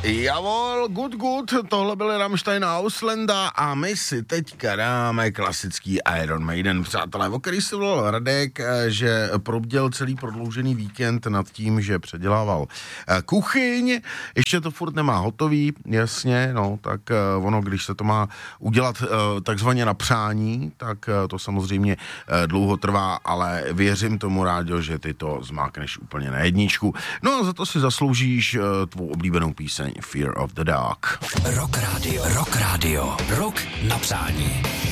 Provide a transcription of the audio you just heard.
Javol, good, tohle byly Rammstein a Auslanda a my si teďka dáme klasický Iron Maiden, přátelé, o který se volal Radek, že probděl celý prodloužený víkend nad tím, že předělával kuchyň, ještě to furt nemá hotový, jasně, no, tak ono, když se to má udělat takzvaně na přání, tak to samozřejmě dlouho trvá, ale věřím tomu, Ráďo, že ty to zmákneš úplně na jedničku. No a za to si zasloužíš tvou oblíbenou píseň Fear of the Dark. Rock Radio, rock na přání.